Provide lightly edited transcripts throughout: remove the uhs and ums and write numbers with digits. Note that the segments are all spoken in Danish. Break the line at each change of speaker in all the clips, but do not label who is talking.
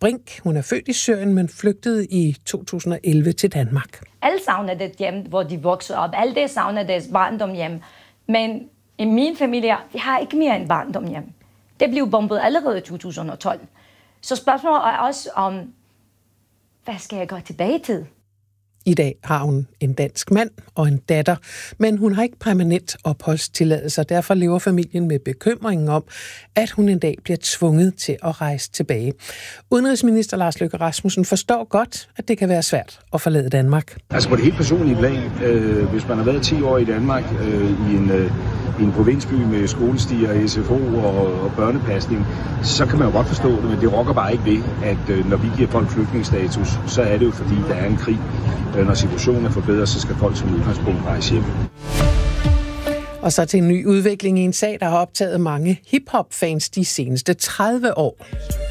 Brink. Hun er født i Syrien, men flygtede i 2011 til Danmark.
Alle savner det hjem, hvor de voksede op. Alle det savner deres barndom hjem. Men i min familie, vi har ikke mere en barndom hjem. Det blev bombet allerede i 2012. Så spørgsmålet er også om, hvad skal jeg gå tilbage til?
I dag har hun en dansk mand og en datter, men hun har ikke permanent opholdstilladelse, og derfor lever familien med bekymringen om, at hun en dag bliver tvunget til at rejse tilbage. Udenrigsminister Lars Løkke Rasmussen forstår godt, at det kan være svært at forlade Danmark.
Altså på det helt personlige plan, hvis man har været 10 år i Danmark i en provinsby med skolestier, SFO og børnepasning, så kan man jo godt forstå det, men det rokker bare ikke ved, at når vi giver folk flygtningestatus, så er det jo fordi, der er en krig. Når situationen er forbedret, så skal folk som udgangspunkt rejse hjem.
Og så til en ny udvikling i en sag, der har optaget mange hip-hop-fans de seneste 30 år.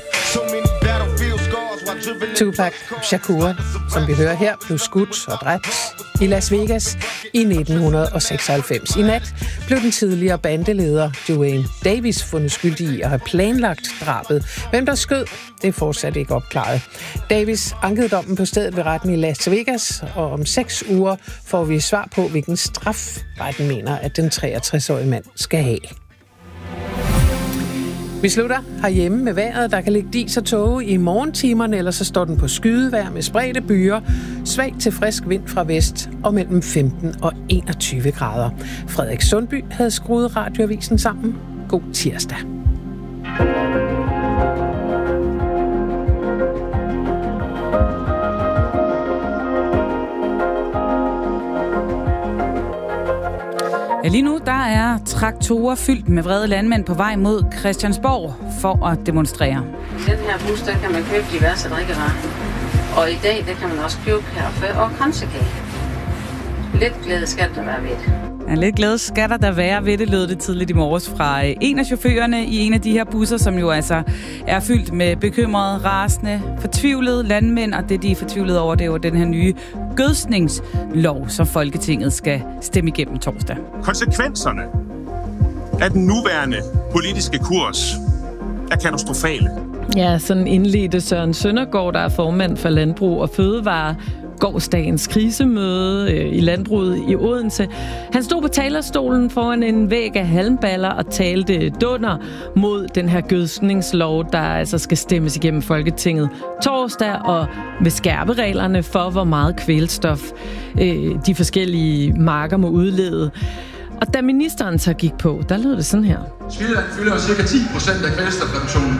Tupac Shakur, som vi hører her, blev skudt og dræbt i Las Vegas i 1996. I nat blev den tidligere bandeleder Duane Davis fundet skyldig i at have planlagt drabet. Hvem der skød, det er fortsat ikke opklaret. Davis ankede dommen på stedet ved retten i Las Vegas, og om 6 uger får vi svar på, hvilken straf retten mener, at den 63-årige mand skal have. Vi slutter herhjemme med vejret. Der kan ligge dis og tåge i morgentimerne, eller så står den på skydevejr med spredte byer. Svag til frisk vind fra vest og mellem 15 og 21 grader. Frederik Sundby havde skruet radioavisen sammen. God tirsdag.
Ja, lige nu der er traktorer fyldt med vrede landmænd på vej mod Christiansborg for at demonstrere.
Den her bus, der kan man købe diverse drikkevarer. Og i dag, der kan man også købe kaffe og kransekage. Lidt glæde skal der være ved det.
Ja, lidt glæde skal der være ved det, lød det tidligt i morges fra en af chaufførerne i en af de her busser, som jo altså er fyldt med bekymrede, rasende, fortvivlede landmænd, og det de er fortvivlede over, det er jo den her nye gødskningslov, som Folketinget skal stemme igennem torsdag.
Konsekvenserne af den nuværende politiske kurs er katastrofale.
Ja, sådan indledte Søren Søndergaard, der er formand for Landbrug og Fødevare, gårsdagens krisemøde i landbruget i Odense. Han stod på talerstolen foran en væg af halmballer og talte dunder mod den her gødskningslov, der altså skal stemmes igennem Folketinget torsdag, og vil skærpe reglerne for, hvor meget kvælstof de forskellige marker må udlede. Og da ministeren så gik på, der lød det sådan her.
Spildevand fylder cirka 10% af kvælstofreduktionen.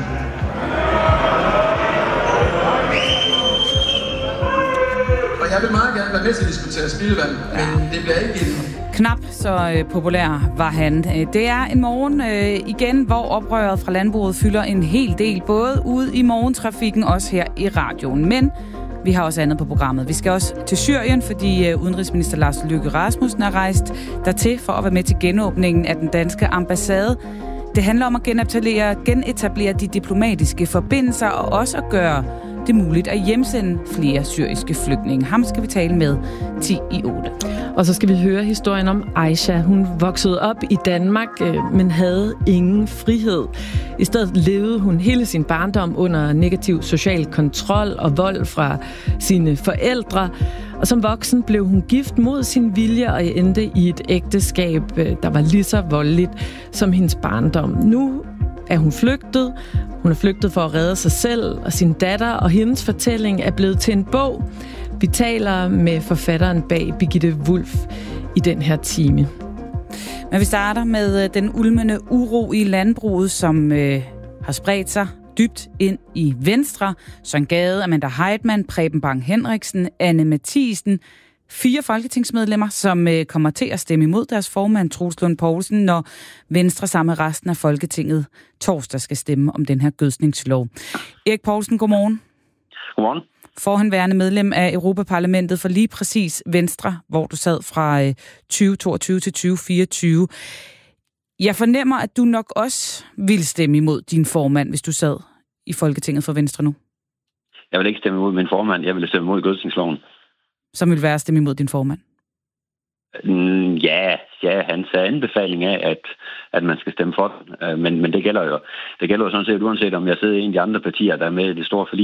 Og jeg vil meget gerne være med til at diskutere spildevand, men det bliver ikke en...
Knap så populær var han. Det er en morgen igen, hvor oprøret fra landbruget fylder en hel del, både ude i morgentrafikken, også her i radioen. Men vi har også andet på programmet. Vi skal også til Syrien, fordi udenrigsminister Lars Løkke Rasmussen er rejst dertil for at være med til genåbningen af den danske ambassade. Det handler om at genetablere de diplomatiske forbindelser og også at gøre det muligt at hjemsende flere syriske flygtninge. Ham skal vi tale med 10 i 8.
Og så skal vi høre historien om Aisha. Hun voksede op i Danmark, men havde ingen frihed. I stedet levede hun hele sin barndom under negativ social kontrol og vold fra sine forældre. Og som voksen blev hun gift mod sin vilje og endte i et ægteskab, der var lige så voldeligt som hendes barndom. Nu er hun flygtet. Hun er flygtet for at redde sig selv og sin datter, og hendes fortælling er blevet til en bog. Vi taler med forfatteren bag Birgitte Wulff i den her time.
Men vi starter med den ulmende uro i landbruget, som har spredt sig dybt ind i Venstre. Søren Gade, Amanda Heitmann, Preben Bang Henriksen, Anne Mathiesen. 4 folketingsmedlemmer, som kommer til at stemme imod deres formand, Troels Lund Poulsen, når Venstre sammen med resten af Folketinget torsdag skal stemme om den her gødskningslov. Erik Poulsen, godmorgen.
Godmorgen.
Forhenværende medlem af Europaparlamentet for lige præcis Venstre, hvor du sad fra 2022 til 2024. Jeg fornemmer, at du nok også ville stemme imod din formand, hvis du sad i Folketinget for Venstre nu.
Jeg vil ikke stemme imod min formand, jeg vil stemme imod gødskningsloven.
Som vil være at stemme imod din formand?
Ja, hans anbefaling af, at man skal stemme for den. Men det gælder jo sådan set, uanset om jeg sidder i en af de andre partier, der er med i det store forlig,